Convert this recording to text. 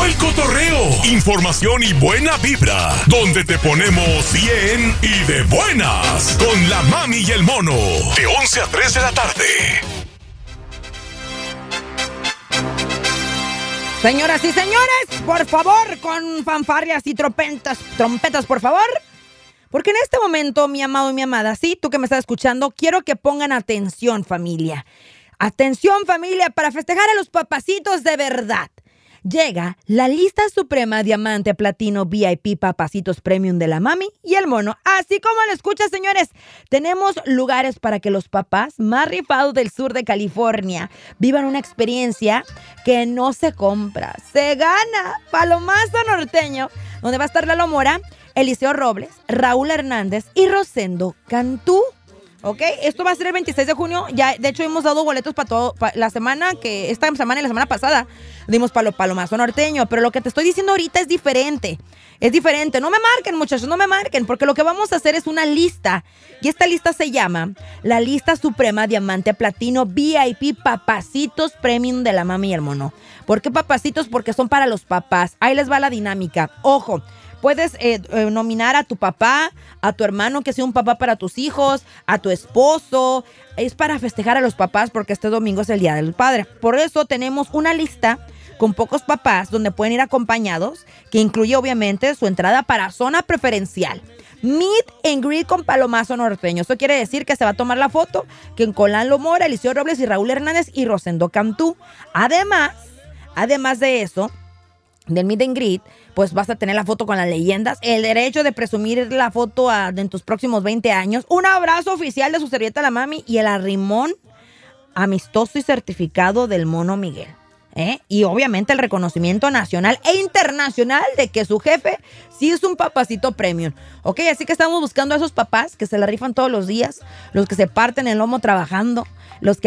el cotorreo, información y buena vibra, donde te ponemos bien y de buenas, con la mami y el mono, de 11 a 3 de la tarde. Señoras y señores, por favor, con fanfarrias y trompetas, por favor. Porque en este momento, mi amado y mi amada, sí, tú que me estás escuchando, quiero que pongan atención, familia. Atención, familia, para festejar a los papacitos de verdad. Llega la lista suprema diamante, platino, VIP, papacitos premium de la mami y el mono. Así como lo escuchas, señores, tenemos lugares para que los papás más rifados del sur de California vivan una experiencia que no se compra, se gana. Palomazo Norteño, donde va a estar Lalo Mora, Eliseo Robles, Raúl Hernández y Rosendo Cantú. ¿Ok? Esto va a ser el 26 de junio. Ya, de hecho, hemos dado boletos para todo, la semana que, esta semana y la semana pasada, dimos Palomazo Norteño. Pero lo que te estoy diciendo ahorita es diferente. Es diferente. No me marquen, muchachos, no me marquen, porque lo que vamos a hacer es una lista. Y esta lista se llama la lista suprema diamante, platino, VIP, papacitos premium de la mami y el mono. ¿Por qué papacitos? Porque son para los papás. Ahí les va la dinámica. Ojo. Puedes nominar a tu papá, a tu hermano que sea un papá para tus hijos, a tu esposo. Es para festejar a los papás porque este domingo es el Día del Padre. Por eso tenemos una lista con pocos papás donde pueden ir acompañados, que incluye obviamente su entrada para zona preferencial. Meet and greet con Palomazo Norteño. Eso quiere decir que se va a tomar la foto con Lalo Mora, Eliseo Robles y Raúl Hernández y Rosendo Cantú. Además de eso, del meet and greet, pues vas a tener la foto con las leyendas, el derecho de presumir la foto en tus próximos 20 años, un abrazo oficial de su servilleta la mami y el arrimón amistoso y certificado del mono Miguel. Y obviamente el reconocimiento nacional e internacional de que su jefe sí es un papacito premium. Ok, así que estamos buscando a esos papás que se la rifan todos los días, los que se parten el lomo trabajando, los que